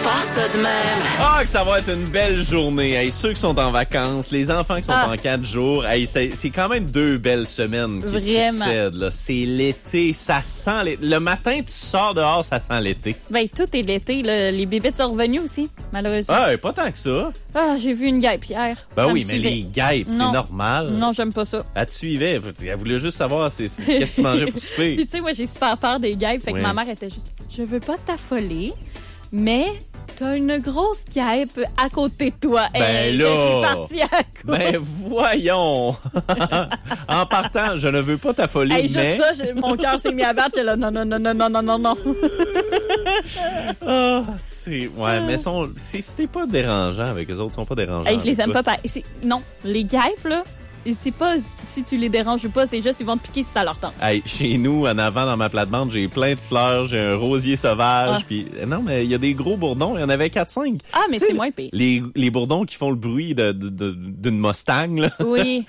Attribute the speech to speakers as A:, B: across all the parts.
A: pas ça de même.
B: Ah, que ça va être une belle journée. Hey, ceux qui sont en vacances, les enfants qui sont en 4 jours, hey, c'est quand même 2 belles semaines qui succèdent. Là. C'est l'été, ça sent l'été. Le matin, tu sors dehors, ça sent l'été.
C: Ben, tout est l'été. Là. Les bébites sont revenus aussi, malheureusement.
B: Ah, pas tant que ça.
C: Ah, j'ai vu une guêpe hier.
B: Ben
C: Elle
B: oui,
C: me
B: mais
C: suivait.
B: les guêpes, c'est normal.
C: Non, j'aime pas ça.
B: Elle te suivait. Elle voulait juste savoir qu'est-ce que tu mangeais pour souper.
C: Puis tu sais, moi, j'ai super peur des guêpes. Fait que ma mère était juste, je veux pas t'affoler, mais t'as une grosse guêpe à côté de toi.
B: Ben là,
C: je suis partie à cause.
B: Ben voyons. En partant, je ne veux pas t'affoler,
C: Hey,
B: mais...
C: juste ça, mon cœur s'est mis à battre. J'étais là, non.
B: Ah, c'est... Ouais, mais c'était pas dérangeant avec eux autres. Ils sont pas dérangeants.
C: Hey, je les aime pas. Non, les guêpes, là, c'est pas si tu les déranges ou pas, c'est juste ils vont te piquer si ça leur tente.
B: Hey, chez nous, en avant, dans ma plate-bande, j'ai plein de fleurs, j'ai un rosier sauvage, puis non, mais il y a des gros bourdons, il y en avait 4-5.
C: Ah, mais c'est moins pire.
B: Les bourdons qui font le bruit d'une Mustang, là.
C: Oui.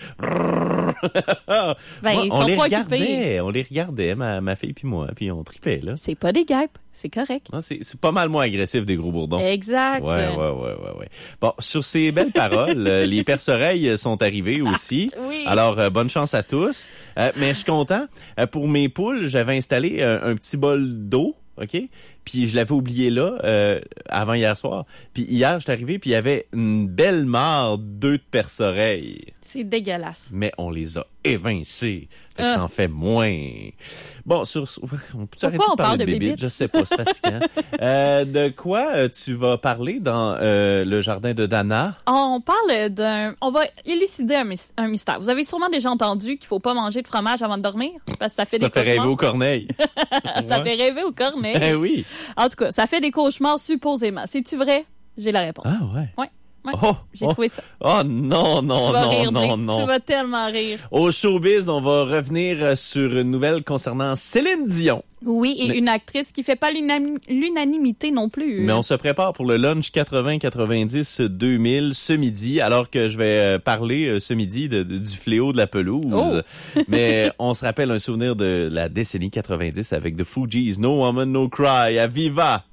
C: Ben, ils sont pas occupés.
B: On les regardait, ma fille puis moi, puis on tripait, là.
C: C'est pas des guêpes, c'est correct.
B: Non, c'est pas mal moins agressif des gros bourdons.
C: Exact.
B: Ouais. Bon, sur ces belles paroles, les perce-oreilles sont arrivés aussi.
C: Oui.
B: Alors, bonne chance à tous. Mais je suis content. Pour mes poules, j'avais installé un petit bol d'eau, OK? Puis je l'avais oublié là avant hier soir. Puis hier, je suis arrivé, puis il y avait une belle mare d'œufs de perce-oreilles.
C: C'est dégueulasse.
B: Mais on les a évincés. Fait que ça en fait moins. Bon, on peut arrêter de parler de bébites? Je sais pas, c'est fatigant. De quoi tu vas parler dans le jardin de Dana?
C: On parle on va élucider un mystère. Vous avez sûrement déjà entendu qu'il faut pas manger de fromage avant de dormir parce que ça fait des cauchemars.
B: Ça fait rêver aux corneilles.
C: Ça fait rêver aux corneilles.
B: Eh oui.
C: En tout cas, ça fait des cauchemars supposément. C'est-tu vrai? J'ai la réponse.
B: Ah ouais.
C: Ouais. J'ai trouvé ça.
B: Oh non.
C: Tu vas tellement rire.
B: Au showbiz, on va revenir sur une nouvelle concernant Céline Dion.
C: Oui, et une actrice qui fait pas l'unanimité non plus.
B: Mais on se prépare pour le lunch 80-90-2000 ce midi, alors que je vais parler ce midi du fléau de la pelouse. Oh. Mais on se rappelle un souvenir de la décennie 90 avec The Fugees, No Woman, No Cry, à Viva!